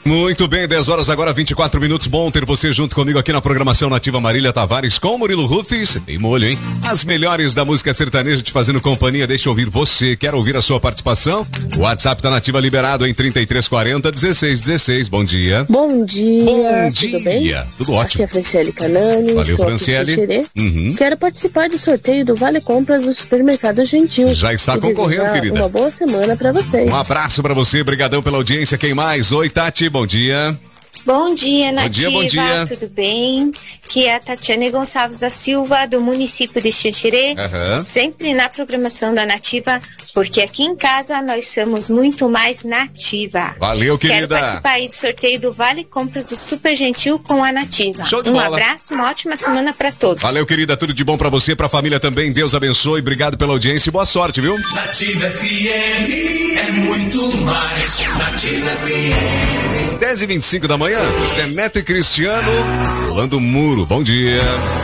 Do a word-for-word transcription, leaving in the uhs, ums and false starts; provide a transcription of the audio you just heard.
Muito bem, dez horas agora, vinte e quatro minutos. Bom ter você junto comigo aqui na programação Nativa. Marília Tavares com Murilo Rufis. Tem molho, hein? As melhores da música sertaneja te fazendo companhia. Deixa eu ouvir você. Quero ouvir a sua participação? O WhatsApp da Nativa liberado em trinta e três quarenta, dezesseis dezesseis. Bom dia. Bom dia. Bom dia. Tudo bem? Tudo ótimo. Aqui é a Franciele Canani. Valeu, sou Franciele. Uhum. Quero participar do sorteio do Vale Compras do Supermercado Gentil. Já está e concorrendo, querida. Uma boa semana pra vocês. Um abraço pra você. Obrigadão pela audiência. Quem mais? Oi, Tati. Bom dia. Bom dia, Nativa. Bom dia, bom dia. Tudo bem? Que é a Tatiane Gonçalves da Silva, do município de Xixirê. Uhum. Sempre na programação da Nativa, porque aqui em casa nós somos muito mais Nativa. Valeu, querida. Quero participar aí do sorteio do Vale Compras do Super Gentil com a Nativa. Show de um bola. abraço, uma ótima semana pra todos. Valeu, querida. Tudo de bom pra você, pra família também. Deus abençoe. Obrigado pela audiência e boa sorte, viu? Nativa F M é muito mais. Nativa F M. dez e vinte e cinco da manhã. Zé Neto e Cristiano pulando o muro. Bom dia.